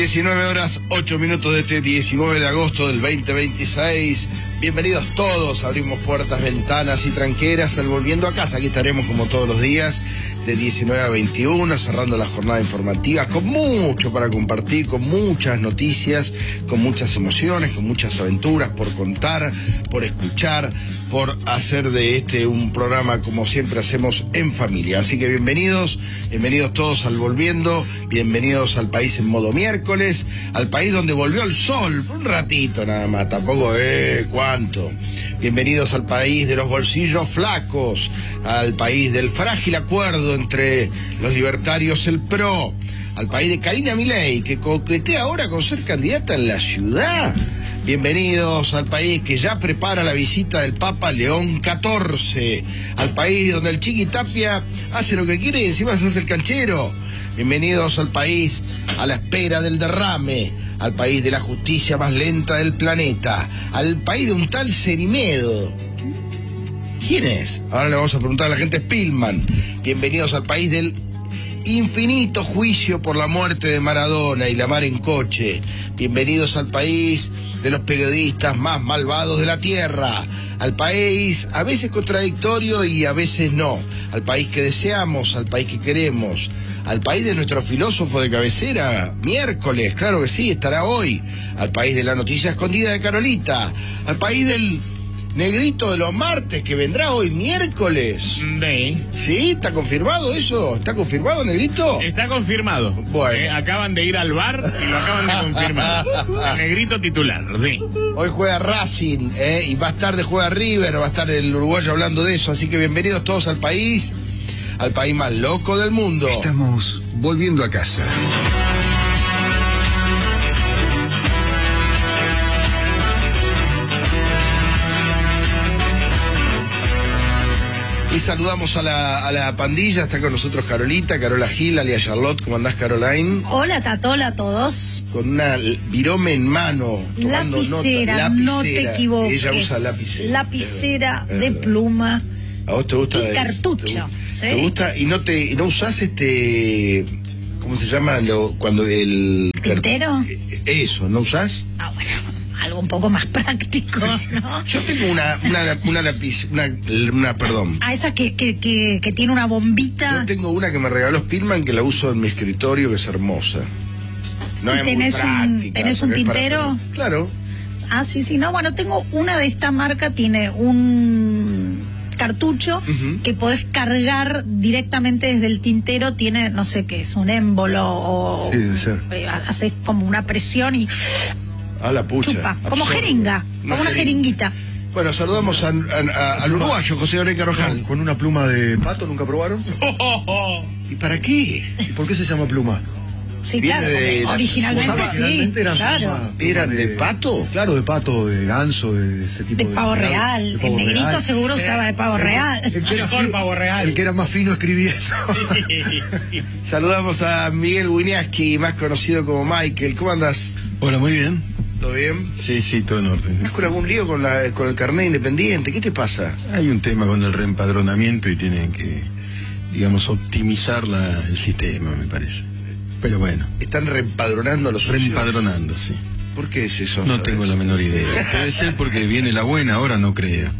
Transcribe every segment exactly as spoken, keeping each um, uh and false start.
diecinueve horas, ocho minutos de este diecinueve de agosto del veinte veintiséis. Bienvenidos todos, abrimos puertas, ventanas y tranqueras al Volviendo a Casa. Aquí estaremos como todos los días de diecinueve a veintiuno, cerrando la jornada informativa con mucho para compartir, con muchas noticias, con muchas emociones, con muchas aventuras por contar, por escuchar, por hacer de este un programa como siempre hacemos en familia. Así que bienvenidos, bienvenidos todos al Volviendo, bienvenidos al país en modo miércoles, al país donde volvió el sol, un ratito nada más, tampoco eh, cuánto. Bienvenidos al país de los bolsillos flacos, al país del frágil acuerdo entre los libertarios, el P R O, al país de Karina Milei, que coquetea ahora con ser candidata en la ciudad. Bienvenidos al país que ya prepara la visita del Papa León catorce, al país donde el Chiqui Tapia hace lo que quiere y encima se hace el canchero. Bienvenidos al país a la espera del derrame, al país de la justicia más lenta del planeta, al país de un tal Cerimedo. ¿Quién es? Ahora le vamos a preguntar a la gente Spillman. Bienvenidos al país del infinito juicio por la muerte de Maradona y la mar en coche. Bienvenidos al país de los periodistas más malvados de la tierra, al país a veces contradictorio y a veces no, al país que deseamos, al país que queremos, al país de nuestro filósofo de cabecera, miércoles, claro que sí, estará hoy, al país de la noticia escondida de Carolita, al país del negrito de los martes que vendrá hoy miércoles. Sí. ¿Sí? ¿Está confirmado eso? ¿Está confirmado, negrito? Está confirmado. Bueno. Eh, acaban de ir al bar y lo acaban de confirmar. El negrito titular, sí. Hoy juega Racing, ¿eh? Y más tarde juega River, va a estar el uruguayo hablando de eso, así que bienvenidos todos al país, al país más loco del mundo. Estamos volviendo a casa. Y saludamos a la, a la pandilla, está con nosotros Carolita, Carola Gil, alias Charlotte. ¿Cómo andás, Caroline? Hola, Tatola, a todos. Con una virome en mano, tomando lapicera, nota. no te equivoques. Ella usa lapicera. Lapicera es de verdad. pluma. ¿A vos te gusta? Y de, cartucho. Te, ¿Sí? ¿Te gusta? Y no te y no usás este, ¿cómo se llama? Lo, cuando el... ¿Tintero? Eso, ¿no usás? Ah, bueno, algo un poco más práctico, ¿no? Yo tengo una, una, una lápiz, una, una, perdón. Ah, esa que, que, que, que tiene una bombita. Yo tengo una que me regaló Spillman que la uso en mi escritorio, que es hermosa. No ¿Y es tenés muy un- práctica, tenés un porque es para- tintero? Claro. Ah, sí, sí, no, bueno, tengo una de esta marca, tiene un cartucho Ujú. que podés cargar directamente desde el tintero, tiene, no sé qué es, un émbolo o... Sí, debe ser. eh, haces como una presión y A la pucha. chupa, como Absorbe. jeringa, como una jeringa. jeringuita. Bueno, saludamos a- a- a- al uruguayo José Gabriel Carvajal. ¿Con una pluma de pato nunca probaron? ¿Y para qué? ¿Y por qué se llama pluma? Sí, Viene claro, de porque la- originalmente sí, Originalmente eran claro. pluma- pluma ¿Eran de pato? Claro, de pato, de ganso, de ese tipo De de... pavo de- real, de el pavo negrito real. seguro usaba de pavo real. El que, era Mejor fi- pavo real. el que era más fino escribiendo. Saludamos a Miguel Winiaski, más conocido como Michael. ¿Cómo andás? Hola, muy bien. ¿Todo bien? Sí, sí, todo en orden. ¿Estás con algún lío con, la, con el carnet independiente? ¿Qué te pasa? Hay un tema con el reempadronamiento y tienen que, digamos, optimizar la, el sistema, me parece. Pero bueno, ¿Están reempadronando a los socios? reempadronando, sí. ¿Por qué es eso? No sabes? tengo la menor idea. Debe ser porque viene la buena, ahora no crea.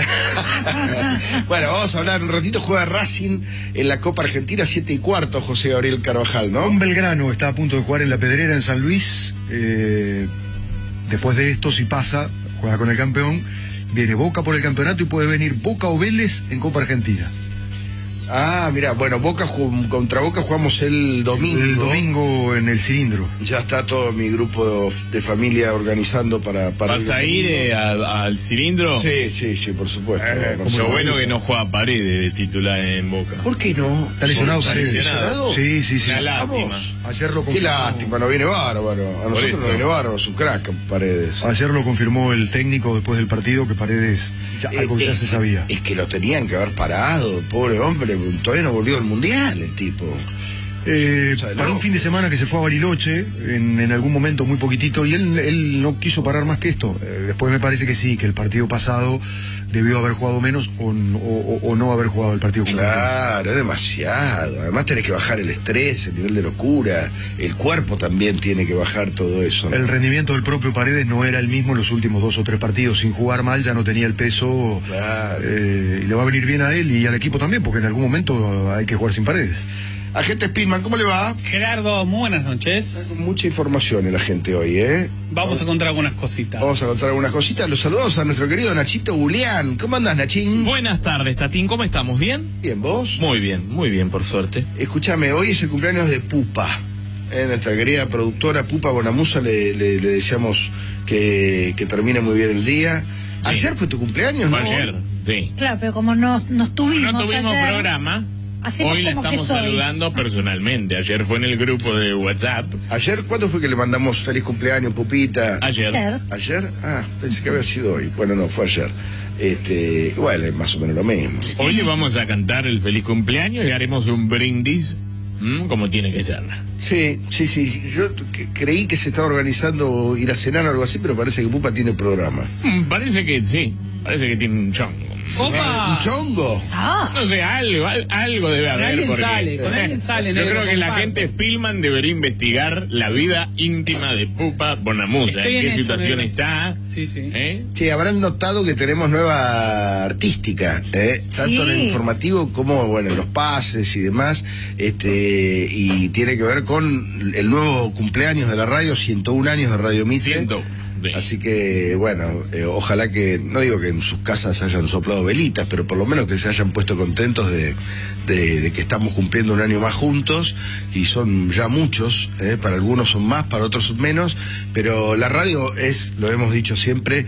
Bueno, vamos a hablar un ratito. Juega Racing en la Copa Argentina, siete y cuarto, José Gabriel Carvajal, ¿no? Un Belgrano está a punto de jugar en la Pedrera en San Luis. Eh, después de esto, si pasa, juega con el campeón. Viene Boca por el campeonato y puede venir Boca o Vélez en Copa Argentina. Ah, mira, bueno, Boca ju- contra Boca jugamos el domingo. El domingo en el cilindro. Ya está todo mi grupo de familia organizando para... para ¿Vas el a ir domingo. eh, a- al cilindro? Sí, sí, sí, por supuesto. Eh, Por lo supuesto. bueno que no juega Paredes de titular en Boca. ¿Por qué no? Está lesionado Está Paredes. lesionado. Sí, sí, sí. Una lástima. Vamos. Ayer lo Qué confirmó. lástima, no viene bárbaro. A nosotros eso. no viene bárbaro, es un crack, Paredes. Ayer lo confirmó el técnico después del partido que Paredes ya, algo Eh, ya eh, se sabía. Es que lo tenían que haber parado, el pobre hombre, todavía no volvió al mundial el tipo. Eh, O sea, para no. un fin de semana que se fue a Bariloche, en, en algún momento muy poquitito, y él, él no quiso parar más que esto. Eh, después me parece que sí, que el partido pasado debió haber jugado menos o, o, o no haber jugado el partido con Platense. Claro, es demasiado. Además tenés que bajar el estrés, el nivel de locura. El cuerpo también tiene que bajar todo eso, ¿no? El rendimiento del propio Paredes no era el mismo en los últimos dos o tres partidos. Sin jugar mal ya no tenía el peso. Claro. Eh, y le va a venir bien a él y al equipo también, porque en algún momento hay que jugar sin Paredes. Agente Spillman, ¿cómo le va? Gerardo, muy buenas noches. Mucha información en la gente hoy, ¿eh? Vamos a contar algunas cositas. Vamos a contar algunas cositas. Los saludos a nuestro querido Nachito Julián. ¿Cómo andás, Nachín? Buenas tardes, Tatín, ¿cómo estamos? ¿Bien? Bien, ¿vos? Muy bien, muy bien, por suerte. Escúchame, hoy es el cumpleaños de Pupa. Eh, nuestra querida productora Pupa Bonamusa, le, le, le deseamos que, que termine muy bien el día. Sí. Ayer fue tu cumpleaños, ¿no? Ayer, sí. Claro, pero como no, no estuvimos No tuvimos ayer, programa. hacemos Hoy la como que estamos soy. saludando personalmente. Ayer fue en el grupo de WhatsApp. Ayer, ¿cuándo fue que le mandamos feliz cumpleaños, Pupita? Ayer. Ayer. ¿Ayer? Ah, pensé que había sido hoy. Bueno, no, fue ayer. Este, igual, es más o menos lo mismo. Hoy le vamos a cantar el feliz cumpleaños y haremos un brindis, ¿m? Como tiene que ser. Sí, sí, sí. Yo que- creí que se estaba organizando ir a cenar o algo así, pero parece que Pupa tiene programa. Mm, Parece que sí. Parece que tiene un chongo. ¡Opa! ¿Un chongo? Ah, No sé, algo, al- algo debe haber. alguien porque- sale, con alguien sale, Yo negro, creo que la comparto. gente Spillman debería investigar la vida íntima de Pupa Bonamusa. Estoy ¿En qué en eso, situación negro. está? Sí, sí. ¿Eh? Sí, habrán notado que tenemos nueva artística, ¿eh? Tanto Sí. en el informativo como, bueno, en los pases y demás, este, y tiene que ver con el nuevo cumpleaños de la radio, ciento un años de Radio Mitre. ciento uno, sí. Así que, bueno, eh, ojalá que, no digo que en sus casas hayan soplado velitas, pero por lo menos que se hayan puesto contentos de, de, de que estamos cumpliendo un año más juntos, y son ya muchos, ¿eh? Para algunos son más, para otros son menos, pero la radio es, lo hemos dicho siempre,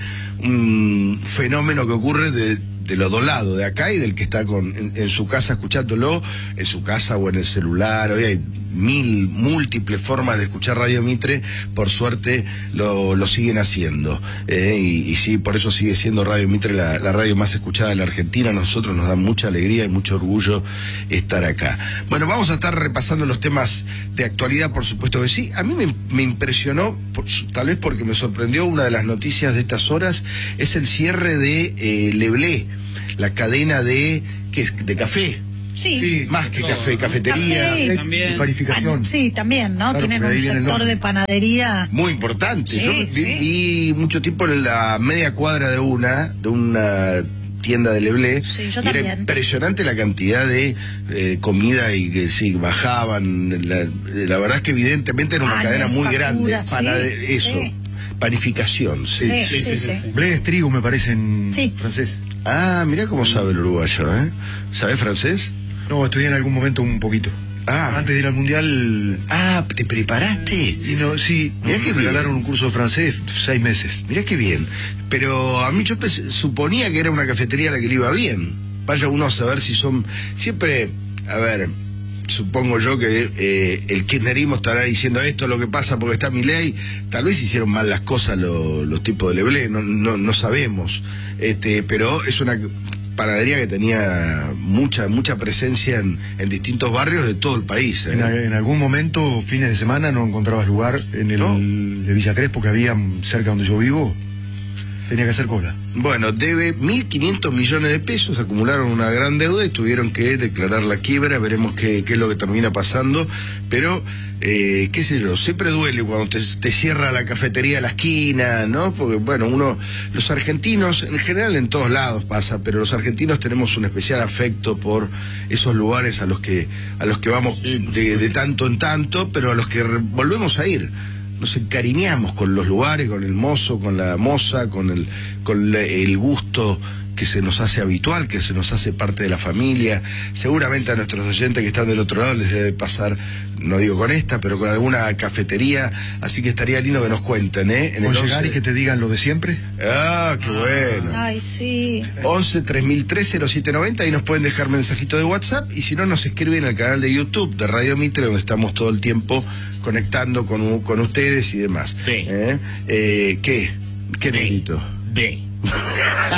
un fenómeno que ocurre de, de los dos lados, de acá y del que está con, en, en su casa escuchándolo, en su casa o en el celular. Hoy hay mil, múltiples formas de escuchar Radio Mitre, por suerte lo, lo siguen haciendo. Eh, y, y sí, por eso sigue siendo Radio Mitre la, la radio más escuchada de la Argentina. A nosotros nos da mucha alegría y mucho orgullo estar acá. Bueno, vamos a estar repasando los temas de actualidad, por supuesto que sí. A mí me, me impresionó, por, tal vez porque me sorprendió, una de las noticias de estas horas, es el cierre de eh, Leblé, la cadena de, ¿qué es? De café. sí. Sí, Más que todo, café, ¿no? cafetería. Café. Eh, También. y panificación. Ah, sí, también, ¿no? Claro, Tienen porque ahí un viene el sector nombre. de panadería. Muy importante. Sí, Yo vi, sí. vi mucho tiempo en la media cuadra de una, de una tienda de Leblé. Sí, yo y era también. impresionante la cantidad de eh, comida y que sí, bajaban. La, la verdad es que evidentemente era una Panes, cadena muy grande. facturas, Panade- sí, eso. sí. Panificación, sí. Sí, sí, sí. Blé es trigo, me parece en Sí. francés. Ah, mirá cómo sabe el uruguayo, ¿eh? ¿Sabe francés? No, estudié en algún momento un poquito. Ah. Antes de ir al mundial. Ah, ¿te preparaste? Y no, sí, Mirá me qué regalaron bien. un curso de francés seis meses. Mirá qué bien. Pero a mí yo pens- suponía que era una cafetería a la que le iba bien. Vaya uno a saber si son... Siempre, a ver, supongo yo que eh, el kirchnerismo estará diciendo esto es lo que pasa porque está Milei. Tal vez hicieron mal las cosas lo- los tipos de Leblé, no, no, no sabemos. Este, pero es una panadería que tenía mucha mucha presencia en, en distintos barrios de todo el país. ¿eh? En, en algún momento, fines de semana, no encontrabas lugar en el ¿No? de Villa Crespo, que había cerca donde yo vivo. Tenía que hacer cola. Bueno, debe mil quinientos millones de pesos, acumularon una gran deuda y tuvieron que declarar la quiebra, veremos qué, qué es lo que termina pasando, pero, eh, qué sé yo, siempre duele cuando te, te cierra la cafetería de la esquina, ¿no? Porque, bueno, uno, los argentinos, en general en todos lados pasa, pero los argentinos tenemos un especial afecto por esos lugares a los que, a los que vamos de, de tanto en tanto, pero a los que re- volvemos a ir. Nos encariñamos con los lugares, con el mozo, con la moza, con el, con la- el gusto que se nos hace habitual, que se nos hace parte de la familia. Seguramente a nuestros oyentes que están del otro lado les debe pasar, no digo con esta, pero con alguna cafetería, así que estaría lindo que nos cuenten, ¿eh? En ¿O el llegar once. y que te digan lo de siempre? Ah, qué bueno. Ay, sí. once tres mil tres cero siete noventa, ahí nos pueden dejar mensajito de WhatsApp y si no nos escriben al canal de YouTube de Radio Mitre, donde estamos todo el tiempo conectando con, u- con ustedes y demás. Sí. ¿Eh? Eh, ¿Qué? ¿Qué De. negrito? De.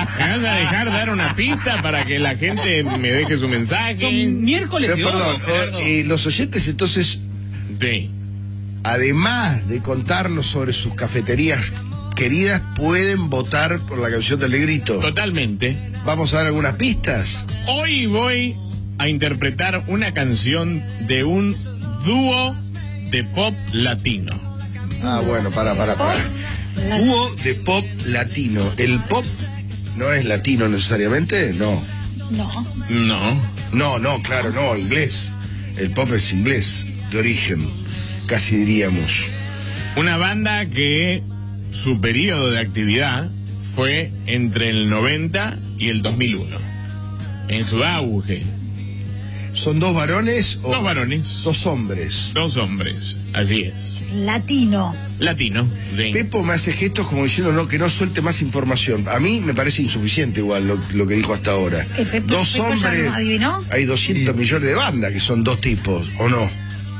¿Me vas a dejar dar una pista para que la gente me deje su mensaje? Son miércoles Pero, de oro, perdón, Gerardo. eh, los oyentes entonces, Sí. además de contarnos sobre sus cafeterías queridas, pueden votar por la canción del Negrito. Totalmente. Vamos a dar algunas pistas. Hoy voy a interpretar una canción de un dúo de pop latino. Ah, bueno, para, para, para. Dúo de pop latino. ¿El pop no es latino necesariamente? No. No. No. No, no, claro, no, inglés. El pop es inglés, de origen, casi diríamos. Una banda que su periodo de actividad fue entre el noventa y el dos mil uno. En su auge. ¿Son dos varones o Dos varones. dos hombres? Dos hombres. Así es. Latino. Latino. Sí. Pepo me hace gestos como diciendo no, que no suelte más información. A mí me parece insuficiente igual lo, lo que dijo hasta ahora. ¿Qué, Pepe- dos Pepo ya hombres. no adivinó? Hay doscientos millones de bandas que son dos tipos, ¿o no?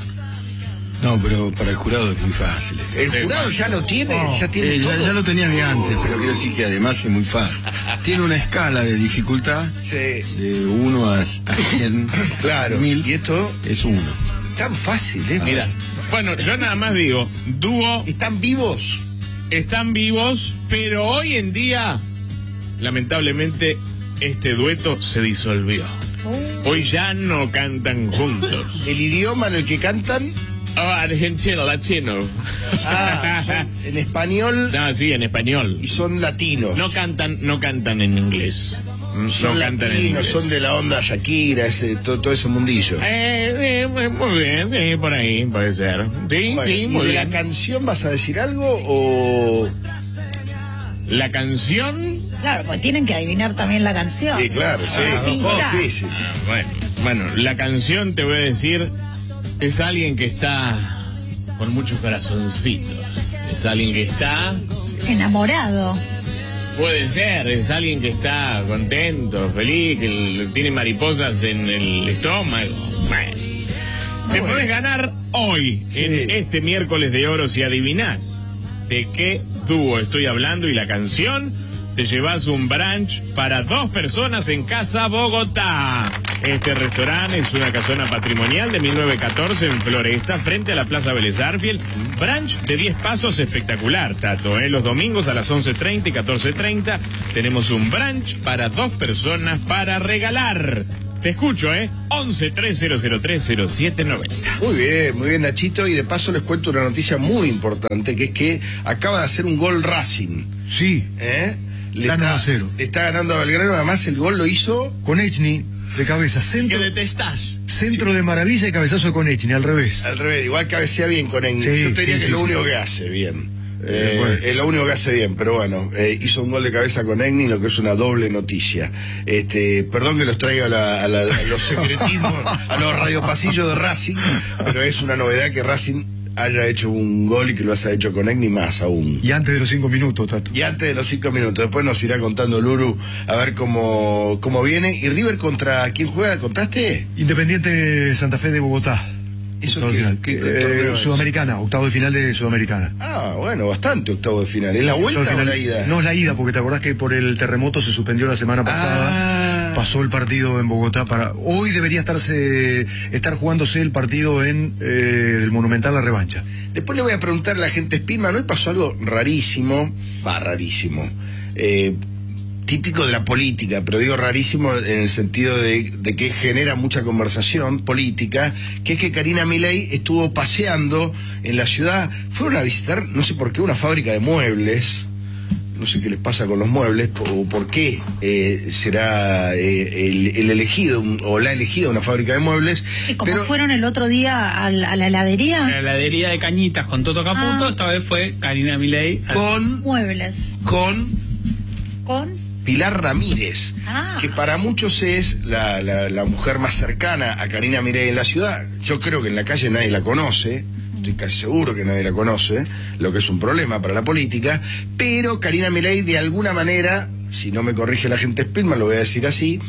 No, pero para el jurado es muy fácil. El jurado ya lo tiene, ya tiene Eh, ya, todo. ya lo tenía de antes, pero quiero decir que además es muy fácil. Tiene una escala de dificultad Sí, de uno a cien. claro. mil. Y esto Es uno. tan fácil, ¿eh? Mira. Bueno, yo nada más digo, dúo ¿Están vivos? están vivos, pero hoy en día, lamentablemente, este dueto se disolvió. Hoy ya no cantan juntos. ¿El idioma en el que cantan? Oh, argentino, latino. Ah, son en español No, sí, en español. y son latinos. No cantan, no cantan en inglés. No son cantan en latinos, inglés. son de la onda Shakira, ese, todo, todo ese mundillo. Eh, eh, muy bien, sí, por ahí puede ser. Sí, Bueno, sí, ¿y muy de bien. la canción vas a decir algo o...? La canción. Claro, pues tienen que adivinar también la canción. Sí, claro, sí. Ah, no, pista. difícil. Ah, bueno, bueno, la canción te voy a decir es alguien que está con muchos corazoncitos. Es alguien que está, Enamorado. puede ser, es alguien que está contento, feliz, que l- tiene mariposas en el estómago. Bueno, te podés ganar hoy, Sí. en este miércoles de oro, si adivinás de qué dúo estoy hablando y la canción. Te llevas un brunch para dos personas en Casa Bogotá. Este restaurante es una casona patrimonial de mil novecientos catorce en Floresta, frente a la Plaza Vélez Arfiel. Brunch de diez pasos espectacular, Tato. ¿eh? Los domingos a las once treinta y catorce treinta tenemos un brunch para dos personas para regalar. Te escucho, ¿eh? once tres cero cero tres cero siete noventa. Muy bien, muy bien, Nachito. Y de paso les cuento una noticia muy importante, que es que acaba de hacer un gol Racing. Sí, ¿eh? Le Gana está, uno a cero. le está ganando a Belgrano. Además, el gol lo hizo... con Echny de cabeza, ¿Qué centro, detestás? centro de maravilla y cabezazo con Echny, al revés. Al revés, igual cabecea bien con Engel. Sí, Yo te diría sí, que sí, lo sí. único que hace bien. Eh, Eh, bueno. Es lo único que hace bien, pero bueno, eh, hizo un gol de cabeza con Egni, lo que es una doble noticia. Este, perdón que los traiga a, la- a la- a los secretismos, a los radiopasillos de Racing, pero es una novedad que Racing haya hecho un gol y que lo haya hecho con Egni más aún. Y antes de los cinco minutos, Tato. Y antes de los cinco minutos, después nos irá contando Luru a ver cómo, cómo viene. ¿Y River contra quién juega? ¿Contaste? Independiente Santa Fe de Bogotá. ¿Eso Octavo qué- de final. qué Eh, torneo es? Sudamericana, octavo de final de Sudamericana. Ah, bueno, bastante octavo de final. ¿Es la vuelta Octavo o de la final. ida? No, es la ida, porque te acordás que por el terremoto se suspendió la semana pasada. Ah. Pasó el partido en Bogotá para. Hoy debería estarse estar jugándose el partido en eh, el Monumental La Revancha. Después le voy a preguntar a la gente Spinman, hoy pasó algo rarísimo, va, rarísimo, eh, típico de la política, pero digo rarísimo en el sentido de, de que genera mucha conversación política, que es que Karina Milei estuvo paseando en la ciudad, fueron a visitar, no sé por qué, una fábrica de muebles. No sé qué les pasa con los muebles o por qué eh, será eh, el, el elegido un- o la elegida una fábrica de muebles. Y como pero- fueron el otro día a la, a la heladería, La heladería de Cañitas con Toto Caputo, Ah. esta vez fue Karina Milei. con, muebles. con Con. Pilar Ramírez, Ah. que para muchos es la, la, la mujer más cercana a Karina Milei en la ciudad. Yo creo que en la calle nadie la conoce, estoy casi seguro que nadie la conoce, lo que es un problema para la política, pero Karina Milei de alguna manera, si no me corrige la gente Spillman, lo voy a decir así,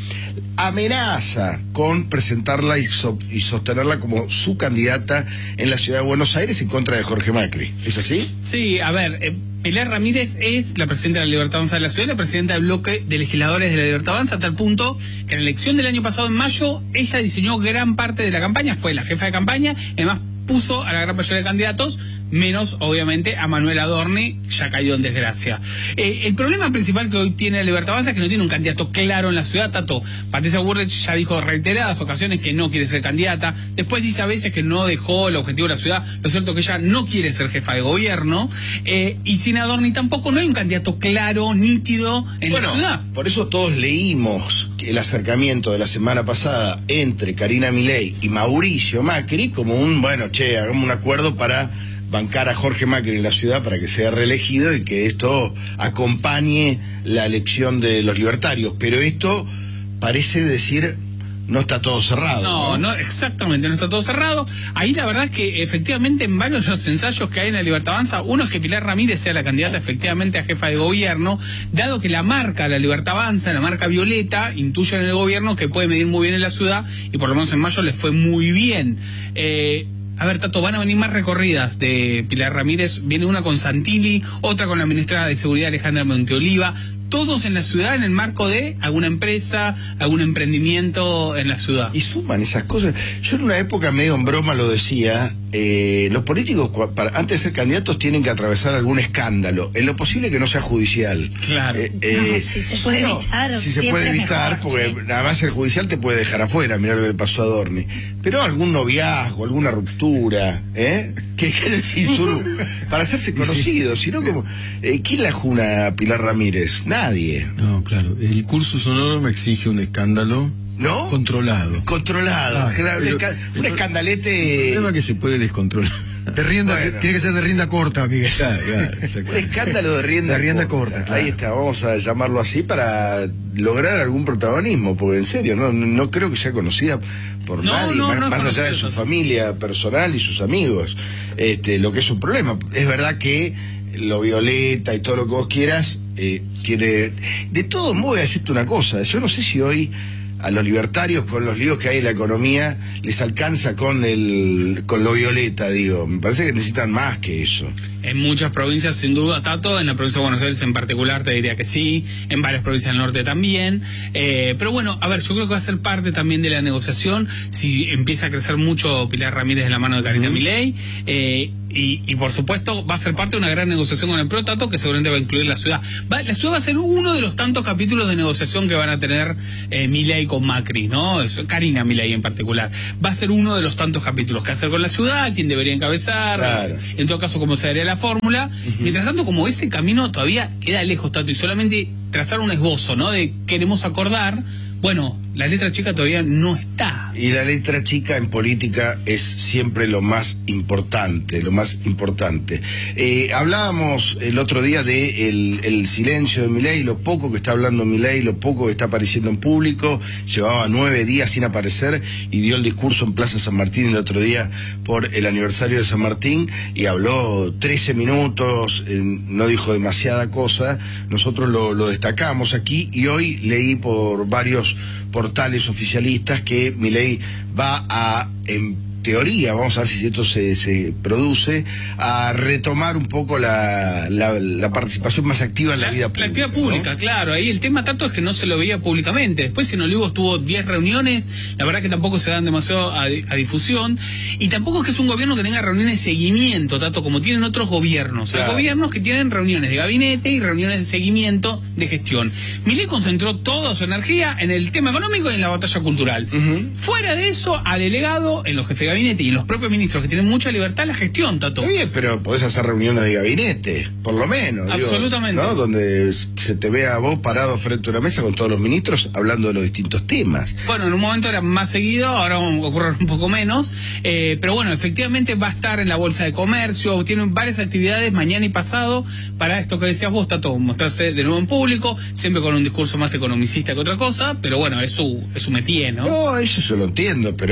amenaza con presentarla y, so, y sostenerla como su candidata en la ciudad de Buenos Aires en contra de Jorge Macri. ¿Es así? Sí, a ver, eh, Pilar Ramírez es la presidenta de la Libertad Avanza de la ciudad, la presidenta del bloque de legisladores de la Libertad Avanza, a tal punto que en la elección del año pasado, en mayo, ella diseñó gran parte de la campaña, fue la jefa de campaña, además puso a la gran mayoría de candidatos, menos obviamente a Manuel Adorni, ya cayó en desgracia. Eh, el problema principal que hoy tiene la Libertad Avanza es que no tiene un candidato claro en la ciudad. Tato, Patricia Bullrich ya dijo reiteradas ocasiones que no quiere ser candidata, después dice a veces que no dejó el objetivo de la ciudad, lo cierto es que ella no quiere ser jefa de gobierno, eh, y sin Adorni tampoco no hay un candidato claro, nítido en bueno, la ciudad. Por eso todos leímos el acercamiento de la semana pasada entre Karina Milei y Mauricio Macri como un, bueno, che, hagamos un acuerdo para bancar a Jorge Macri en la ciudad para que sea reelegido y que esto acompañe la elección de los libertarios. Pero esto parece decir, no está todo cerrado. No, no, no, exactamente, no está todo cerrado. Ahí la verdad es que efectivamente en varios de los ensayos que hay en la Libertad Avanza, uno es que Pilar Ramírez sea la candidata efectivamente a jefa de gobierno, dado que la marca, la Libertad Avanza, la marca Violeta, intuye en el gobierno que puede medir muy bien en la ciudad y por lo menos en mayo les fue muy bien. Eh... A ver, Tato, van a venir más recorridas de Pilar Ramírez. Viene una con Santilli, otra con la ministra de Seguridad Alejandra Monteoliva. Todos en la ciudad en el marco de alguna empresa, algún emprendimiento en la ciudad. Y suman esas cosas. Yo en una época medio en broma lo decía, eh, los políticos para, antes de ser candidatos tienen que atravesar algún escándalo, en lo posible que no sea judicial. Claro. Eh, No, eh, si se puede no, evitar, si se puede siempre evitar, mejor, porque sí. nada más el judicial te puede dejar afuera, mirá lo que le pasó a Adorni. Pero algún noviazgo, alguna ruptura, ¿eh? ¿Qué quiere decir? Solo para hacerse conocido, sino como, eh, ¿quién la juna a Pilar Ramírez? Nadie. No, claro. El curso sonoro me exige un escándalo ¿No? controlado. Controlado. Ah, claro, pero- un esca- un el escandalete. problema es que se puede descontrolar. De rienda, Bueno. tiene que ser de rienda corta, Miguel. Claro, claro, Un exactamente. escándalo de rienda, De rienda corta, claro. Ahí está, vamos a llamarlo así para lograr algún protagonismo, porque en serio, no, no creo que sea conocida por No, nadie, no, más, no es más allá de conocida, su no. familia personal y sus amigos, este, lo que es un problema. Es verdad que lo Violeta y todo lo que vos quieras, eh, tiene... De todos modos voy a decirte una cosa, yo no sé si hoy a los libertarios con los líos que hay en la economía les alcanza con el con lo Violeta, digo, me parece que necesitan más que eso. En muchas provincias, sin duda, Tato, en la provincia de Buenos Aires en particular te diría que sí, en varias provincias del norte también, eh, pero bueno, a ver, yo creo que va a ser parte también de la negociación, si empieza a crecer mucho Pilar Ramírez de la mano de Karina Milei, eh, y, y por supuesto va a ser parte de una gran negociación con el PRO, Tato, que seguramente va a incluir la ciudad. Va, la ciudad va a ser uno de los tantos capítulos de negociación que van a tener eh, Milei con Macri, ¿no? Eso, Karina Milei en particular. Va a ser uno de los tantos capítulos. ¿Qué hacer con la ciudad? ¿Quién debería encabezar? Claro. En todo caso, cómo se haría la fórmula. Uh-huh. Mientras tanto, como ese camino todavía queda lejos, Tato, y solamente trazar un esbozo, ¿no? De queremos acordar, bueno, la letra chica todavía no está. Y la letra chica en política es siempre lo más importante, lo más importante. Eh, hablábamos el otro día de el, el silencio de Milei, lo poco que está hablando Milei, lo poco que está apareciendo en público. Llevaba nueve días sin aparecer y dio el discurso en Plaza San Martín el otro día por el aniversario de San Martín y habló trece minutos, eh, no dijo demasiada cosa. Nosotros lo, lo destacamos aquí y hoy leí por varios portales oficialistas que Milei va a, en teoría, vamos a ver si esto se, se produce, a retomar un poco la, la, la participación más activa en la, la vida pública. La actividad pública, ¿no? Claro. Ahí el tema, tanto es que no se lo veía públicamente. Después en Olivos tuvo diez reuniones, la verdad que tampoco se dan demasiado a, a difusión, y tampoco es que es un gobierno que tenga reuniones de seguimiento, tanto como tienen otros gobiernos. Claro. Hay gobiernos que tienen reuniones de gabinete y reuniones de seguimiento de gestión. Milei concentró toda su energía en el tema económico y en la batalla cultural. Uh-huh. Fuera de eso, ha delegado en los jefes de gabinete y en los propios ministros que tienen mucha libertad la gestión, Tato. Está bien, pero podés hacer reuniones de gabinete, por lo menos. Absolutamente. Digo, ¿no? Donde se te vea a vos parado frente a una mesa con todos los ministros hablando de los distintos temas. Bueno, en un momento era más seguido, ahora ocurre un poco menos, eh, pero bueno, efectivamente va a estar en la Bolsa de Comercio, tiene varias actividades mañana y pasado para esto que decías vos, Tato, mostrarse de nuevo en público, siempre con un discurso más economicista que otra cosa, pero bueno, es su, es su métier, ¿no? No, eso yo lo entiendo, pero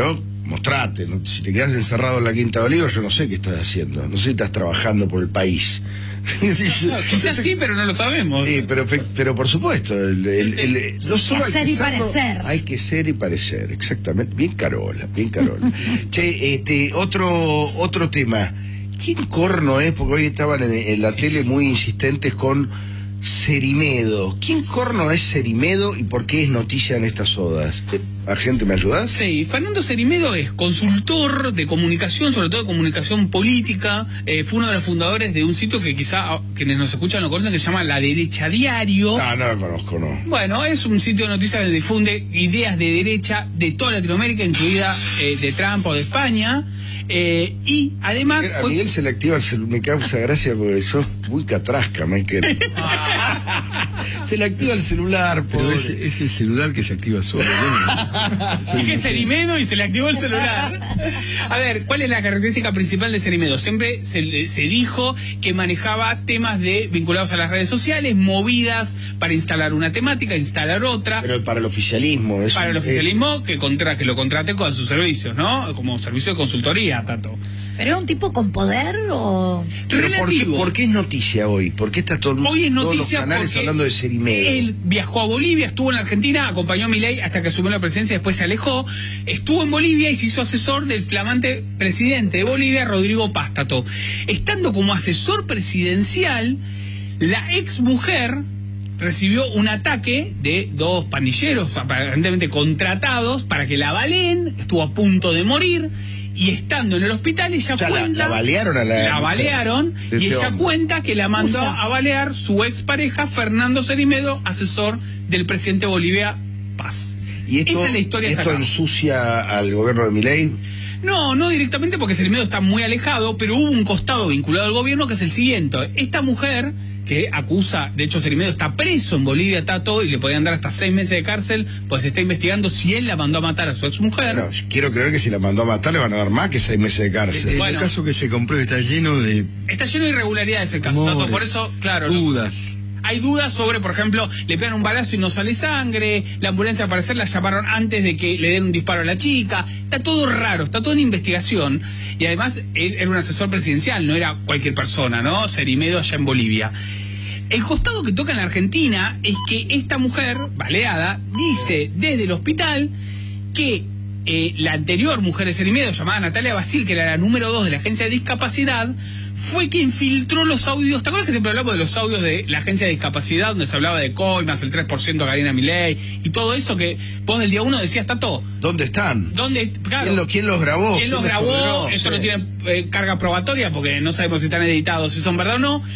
mostrate. ¿no? Si te quedas encerrado en la Quinta de Olivos, yo no sé qué estás haciendo. No sé si estás trabajando por el país. No, quizás sí, pero no lo sabemos. Sí, pero, pero por supuesto, el, el, el, el, no solo hay ser que y serlo, parecer. hay que ser y parecer, exactamente. Bien Carola, bien Carola. Che, este, otro, otro tema. ¿Quién corno es? Porque hoy estaban en, en la tele muy insistentes con Cerimedo. ¿Quién corno es Cerimedo y por qué es noticia en estas odas? Eh, ¿Agente, me ayudás? Sí, Fernando Cerimedo es consultor de comunicación, sobre todo de comunicación política. Eh, fue uno de los fundadores de un sitio que quizá oh, quienes nos escuchan lo conocen, que se llama La Derecha Diario. Ah, no lo conozco, no. Bueno, es un sitio de noticias que difunde ideas de derecha de toda Latinoamérica, incluida eh, de Trump o de España. Eh, y además... A fue... Miguel se le activa el celular, me causa gracia porque sos muy catrasca, Michael. Se le activa el celular, pero pobre. es, es el celular que se activa solo. Es que Cerimedo y se le activó el celular. A ver, ¿cuál es la característica principal de Cerimedo? Siempre se, se dijo que manejaba temas de vinculados a las redes sociales, movidas para instalar una temática, instalar otra. Pero para el oficialismo. Es para un, el oficialismo eh... que, contra, que lo contrate con sus servicios, ¿no? Como servicio de consultoría, Tato. ¿Pero era un tipo con poder o...? Pero ¿por qué, ¿por qué es noticia hoy? ¿Por qué está todo el mundo, hoy es noticia todos los canales hablando de Cerimedo? Él viajó a Bolivia, estuvo en la Argentina, acompañó a Milei hasta que asumió la presidencia, después se alejó. Estuvo en Bolivia y se hizo asesor del flamante presidente de Bolivia, Rodrigo Pástato. Estando como asesor presidencial, la ex mujer recibió un ataque de dos pandilleros aparentemente contratados para que la baleen, estuvo a punto de morir. Y estando en el hospital, ella o sea, cuenta... La, la balearon a la... La balearon y este ella hombre. cuenta que la mandó o sea, a balear su expareja, Fernando Cerimedo, asesor del presidente de Bolivia, Paz. ¿Y esto, esa es la historia esto ensucia al gobierno de Milei? No, no directamente porque Cerimedo está muy alejado, pero hubo un costado vinculado al gobierno que es el siguiente. Esta mujer... que acusa, de hecho Cerimedo está preso en Bolivia, Tato, y le podían dar hasta seis meses de cárcel, pues se está investigando si él la mandó a matar a su exmujer. Bueno, quiero creer que si la mandó a matar le van a dar más que seis meses de cárcel. El, bueno, el caso que se compró está lleno de... Está lleno de irregularidades el caso, Amores, Tato, por eso, claro... dudas. No, hay dudas sobre, por ejemplo, le pegan un balazo y no sale sangre, la ambulancia al parecer la llamaron antes de que le den un disparo a la chica, está todo raro, está todo en investigación, y además era un asesor presidencial, no era cualquier persona, ¿no? Cerimedo allá en Bolivia. El costado que toca en la Argentina es que esta mujer, baleada, dice desde el hospital que eh, la anterior mujer de Cerimedo, llamada Natalia Basil, que era la número dos de la Agencia de Discapacidad, fue quien filtró los audios. ¿Te acuerdas que siempre hablamos de los audios de la Agencia de Discapacidad, donde se hablaba de coimas, el tres por ciento de Karina Milei, y todo eso que vos del día uno decías, Tato? ¿Dónde están? ¿Dónde? Claro. ¿Quién, lo, ¿Quién los grabó? ¿Quién los grabó? ordenó? Esto Sí. no tiene eh, carga probatoria, porque no sabemos si están editados, si son verdad o no.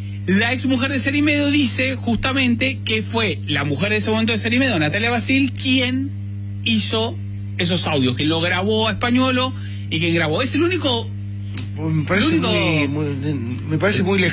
La ex mujer de Cerimedo dice justamente que fue la mujer de ese momento de Cerimedo, Natalia Basil, quien hizo esos audios, que lo grabó a Españolo y quien grabó. Es el único... Me parece, el único... muy, muy, me parece muy lejano.